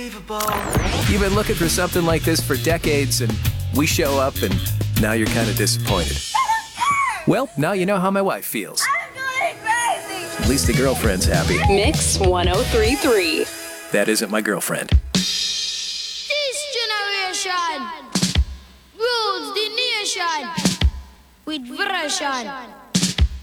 You've been looking for something like this for decades, and we show up, and now you're kind of disappointed. Well, now you know how my wife feels. I'm going crazy. At least the girlfriend's happy. Mix 1033. That isn't my girlfriend. This generation rules the nation with version.